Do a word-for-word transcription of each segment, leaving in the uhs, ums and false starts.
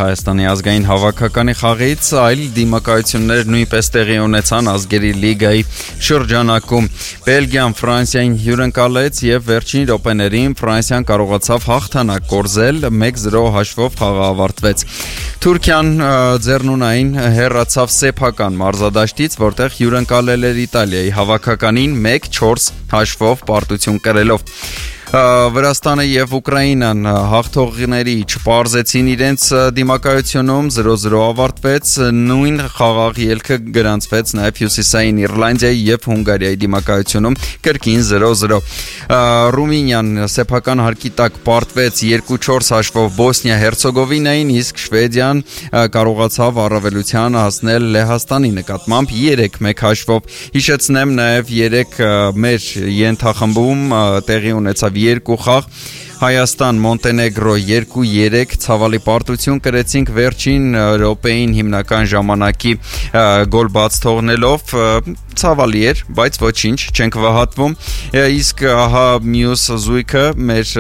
Հայաստանի ազգային հավաքականի խաղից, այլ դիմակայություններ նույնպես տեղի ունեցան ազգերի լիգայի շրջանակում։ Բելգիան Ֆրանսիային հյուրընկալեց եւ վերջին րոպեներին Ֆրանսիան կարողացավ հաղթանակ կորզել, մեկ զրո հաշվով խաղը ավարտվեց։ Թուրքիան ձեռնունային հեռացավ սեփական մարզադաշտից, որտեղ հյուրընկալել էր Իտալիայի հավաքականին մեկ չորս հաշվով պարտություն կրելով։ Վրաստանը եւ Ուկրաինան հաղթողների չպարզեցին իրենց դիմակայությունում, զրո զրո ավարտվեց, նույն խաղաղ ելքը գրանցվեց նաեւ Հյուսիսային Իռլանդիայի եւ Հունգարիայի դիմակայությունում կրկին զրո զրո։ Ռումինիան սեփական հարկի տակ պարտվեց երկու չորս հաշվով Բոսնիա-Հերցեգովինային, իսկ Շվեդիան կարողացավ առավելության հասնել Լեհաստանի նկատմամբ երեք մեկ հաշվով։ Հիշեցնեմ նաեւ երեք մեր ենթախմբում տեղի ունեցավ երկու խաղ, Հայաստան Մոնտենեգրո երկու երեք ցավալի պարտություն կրեցինք վերջին րոպեին հիմնական ժամանակի գոլ բաց թողնելով, ցավալի էր, բայց ոչինչ, չենք վհատվում, իսկ ահա մյուս զույգը մեր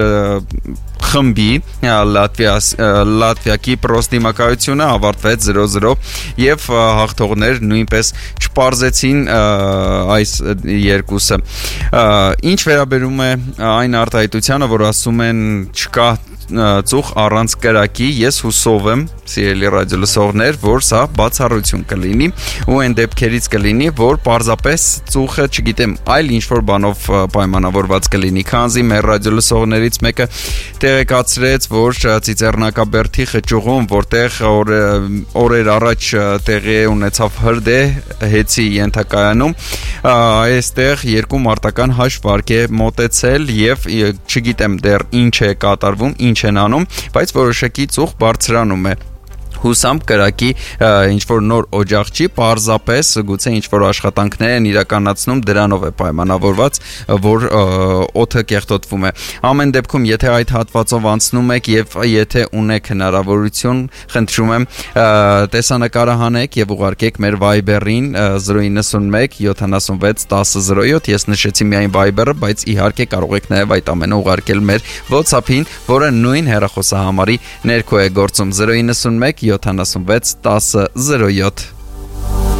խմբի Լատվիա Լատվիա Կիպրոս դիմակայությունը ավարտվեց զրո զրո եւ հաղթողներ նույնպես չպարզեցին այս երկուսը։ Ինչ վերաբերում է այն արտահայտությանը, որ ասում են չկա ծուխ առանց կրակի, ես հուսով եմ, սիրելի ռադիոլսողներ, որ սա բացառություն կլինի ու այն դեպքերից կլինի, որ պարզապես ծուխը, չգիտեմ, այլ ինչ-որ բանով պայմանավորված կլինի, քանզի մեր ռադիոլսողներից մեկը տեղեկացրեց, որ Ծիծեռնակաբերդի խճուղում, որտեղ օրեր առաջ տեղի ունեցավ հրդե հեծի ենթակայանում, այստեղ երկու մարտական հաշվարկ է մոտեցել եւ չգիտեմ դեռ ինչ է կատարվում, ինչ են անում, բայց որոշակի ծուխ բարձրանում է։ Հուսամ կրակի ինչ-որ նոր օջախ չի, պարզապես գուցե ինչ-որ աշխատանքներ են իրականացնում, դրանով է պայմանավորված, որ օդը կեղտոտվում է։ Ամեն դեպքում, եթե այդ հատվածով անցնում եք եւ եթե ունեք հնարավորություն, խնդրում եմ տեսանկարը հանեք եւ ուղարկեք մեր Viber-ին zero nine one seven seven six one zero seven, ես նշեցի միայն Viber-ը, բայց իհարկե կարող եք նաեւ այդ ամենը ուղարկել մեր WhatsApp-ին, որը նույն հեռախոսահամարի ներքո է գործում zero nine one seven seven six one zero seven